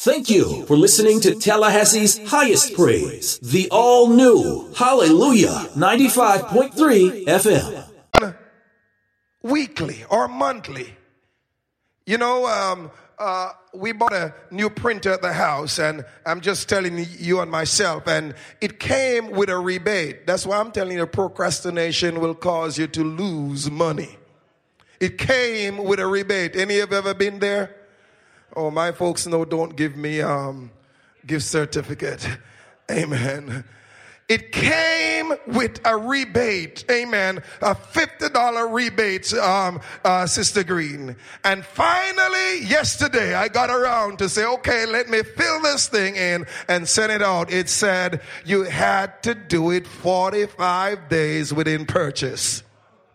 Thank you for listening to Tallahassee's highest praise, the all-new Hallelujah 95.3 FM. Weekly or monthly. You know, we bought a new printer at the house, and I'm just telling you and myself, and it came with a rebate. That's why I'm telling you, procrastination will cause you to lose money. It came with a rebate. Any of you ever been there? Oh, my folks know, don't give me gift certificate. Amen. It came with a rebate. Amen. A $50 rebate, Sister Green. And finally, yesterday, I got around to say, okay, let me fill this thing in and send it out. It said you had to do it 45 days within purchase.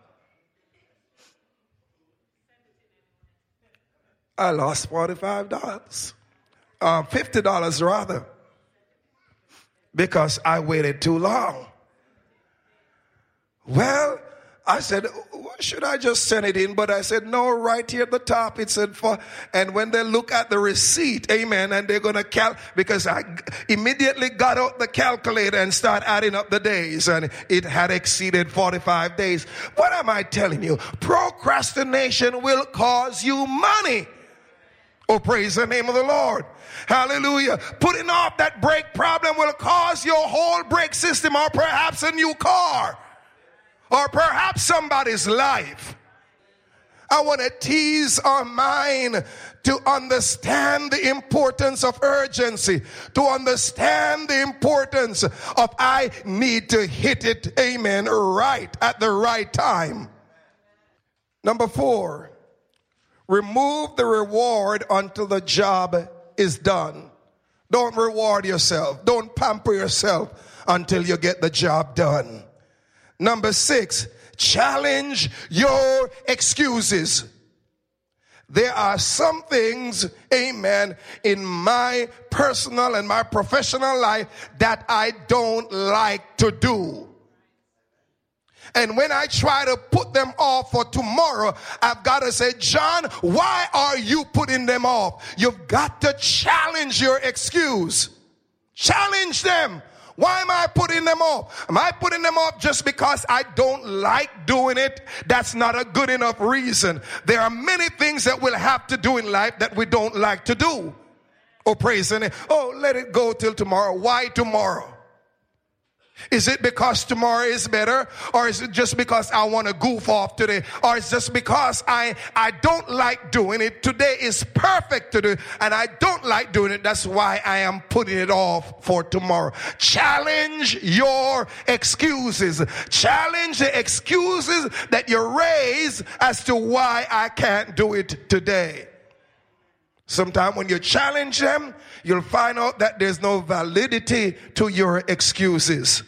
I lost $45. $50 rather. Because I waited too long. Well, I said, should I just send it in? But I said, no, right here at the top, it said for, and when they look at the receipt, amen, and they're going to because I immediately got out the calculator and start adding up the days, and it had exceeded 45 days. What am I telling you? Procrastination will cause you money. Oh, praise the name of the Lord. Hallelujah. Putting off that brake problem will cause your whole brake system, or perhaps a new car, or perhaps somebody's life. I want to tease our mind to understand the importance of urgency, to understand the importance of I need to hit it, amen, right at the right time. Number 4. Remove the reward until the job is done. Don't reward yourself. Don't pamper yourself until you get the job done. Number 6, challenge your excuses. There are some things, amen, in my personal and my professional life that I don't like to do. And when I try to put them off for tomorrow, I've got to say, John, why are you putting them off? You've got to challenge your excuse. Challenge them. Why am I putting them off? Am I putting them off just because I don't like doing it? That's not a good enough reason. There are many things that we'll have to do in life that we don't like to do. Oh, praise the name. Oh, let it go till tomorrow. Why tomorrow? Is it because tomorrow is better? Or is it just because I want to goof off today? Or is it just because I don't like doing it? Today is perfect to do, and I don't like doing it. That's why I am putting it off for tomorrow. Challenge your excuses. Challenge the excuses that you raise as to why I can't do it today. Sometimes when you challenge them, you'll find out that there's no validity to your excuses.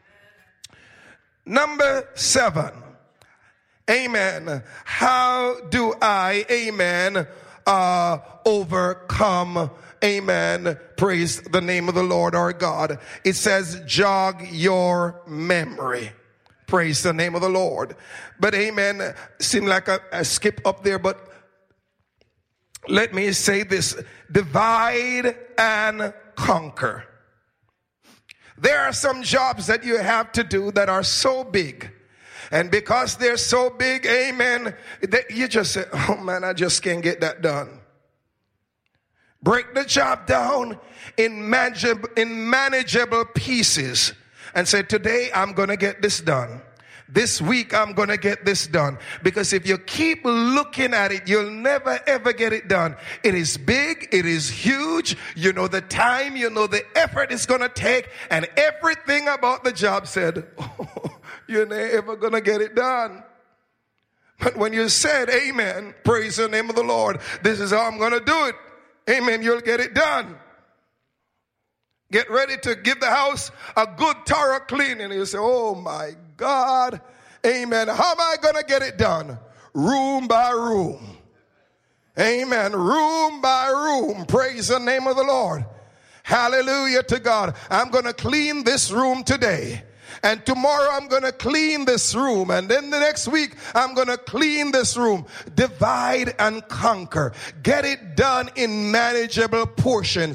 Number 7, amen. How do I, amen, overcome, amen, praise the name of the Lord our God. It says, jog your memory. Praise the name of the Lord. But amen, seemed like a skip up there, but let me say this: divide and conquer. There are some jobs that you have to do that are so big. And because they're so big, amen, that you just say, oh man, I just can't get that done. Break the job down in manageable pieces and say, today I'm going to get this done. This week I'm going to get this done. Because if you keep looking at it, you'll never ever get it done. It is big. It is huge. You know the time, you know the effort it's going to take, and everything about the job said, oh, you're never going to get it done. But when you said, amen, praise the name of the Lord, this is how I'm going to do it. Amen, you'll get it done. Get ready to give the house a good thorough cleaning. You say, oh my God, amen. How am I going to get it done? Room by room. Amen. Room by room. Praise the name of the Lord. Hallelujah to God. I'm going to clean this room today. And tomorrow I'm going to clean this room. And then the next week I'm going to clean this room. Divide and conquer. Get it done in manageable portions.